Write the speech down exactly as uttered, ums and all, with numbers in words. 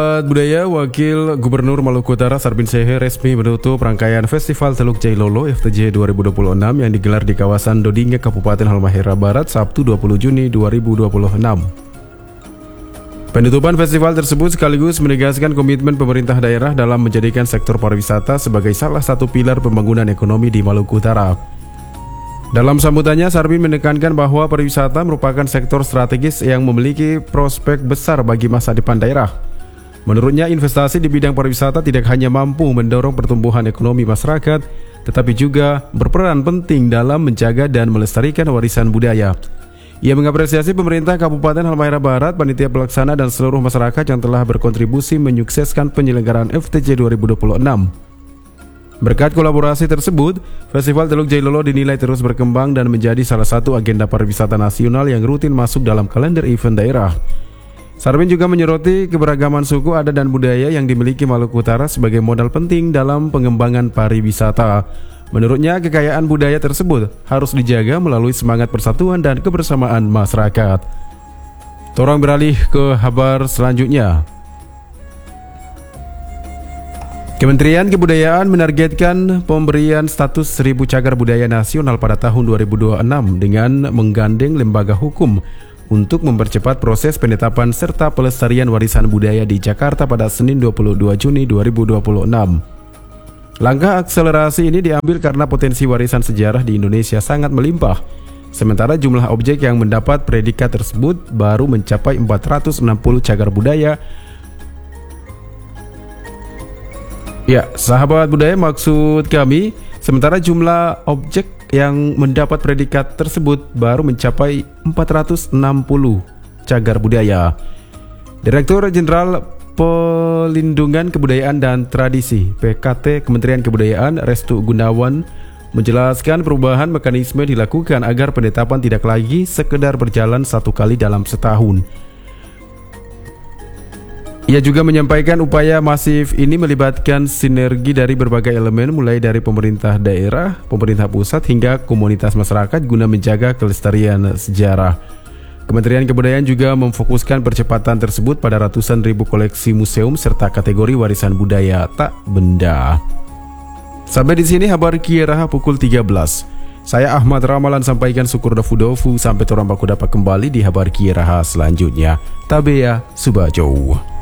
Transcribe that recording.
Budaya, Wakil Gubernur Maluku Utara Sarbin Sehe resmi menutup rangkaian Festival Teluk Jailolo F T J dua ribu dua puluh enam yang digelar di kawasan Dodinge, Kabupaten Halmahera Barat, Sabtu dua puluh Juni dua ribu dua puluh enam. Penutupan festival tersebut sekaligus menegaskan komitmen pemerintah daerah dalam menjadikan sektor pariwisata sebagai salah satu pilar pembangunan ekonomi di Maluku Utara. Dalam sambutannya, Sarbin menekankan bahwa pariwisata merupakan sektor strategis yang memiliki prospek besar bagi masa depan daerah. Menurutnya, investasi di bidang pariwisata tidak hanya mampu mendorong pertumbuhan ekonomi masyarakat, tetapi juga berperan penting dalam menjaga dan melestarikan warisan budaya. Ia mengapresiasi pemerintah Kabupaten Halmahera Barat, panitia pelaksana, dan seluruh masyarakat yang telah berkontribusi menyukseskan penyelenggaraan F T J dua ribu dua puluh enam. Berkat kolaborasi tersebut, Festival Teluk Jailolo dinilai terus berkembang dan menjadi salah satu agenda pariwisata nasional yang rutin masuk dalam kalender event daerah. Sarbin juga menyoroti keberagaman suku, adat, dan budaya yang dimiliki Maluku Utara sebagai modal penting dalam pengembangan pariwisata. Menurutnya, kekayaan budaya tersebut harus dijaga melalui semangat persatuan dan kebersamaan masyarakat. Torang beralih ke kabar selanjutnya. Kementerian Kebudayaan menargetkan pemberian status seribu cagar budaya nasional pada tahun dua ribu dua puluh enam dengan menggandeng lembaga hukum untuk mempercepat proses penetapan serta pelestarian warisan budaya di Jakarta pada Senin dua puluh dua Juni dua ribu dua puluh enam. Langkah akselerasi ini diambil karena potensi warisan sejarah di Indonesia sangat melimpah, sementara jumlah objek yang mendapat predikat tersebut baru mencapai empat ratus enam puluh cagar budaya. Ya, sahabat budaya, maksud kami, sementara jumlah objek yang mendapat predikat tersebut baru mencapai empat ratus enam puluh cagar budaya. Direktur Jenderal Pelindungan Kebudayaan dan Tradisi P K T Kementerian Kebudayaan Restu Gunawan menjelaskan perubahan mekanisme dilakukan agar penetapan tidak lagi sekedar berjalan satu kali dalam setahun. Ia juga menyampaikan upaya masif ini melibatkan sinergi dari berbagai elemen, mulai dari pemerintah daerah, pemerintah pusat, hingga komunitas masyarakat guna menjaga kelestarian sejarah. Kementerian Kebudayaan juga memfokuskan percepatan tersebut pada ratusan ribu koleksi museum serta kategori warisan budaya tak benda. Sampai di sini kabar Kieraha pukul tiga belas. Saya Ahmad Ramalan sampaikan syukur dofu-dofu. Sampai torang baku dapat kembali di kabar Kieraha selanjutnya. Tabea Subajo.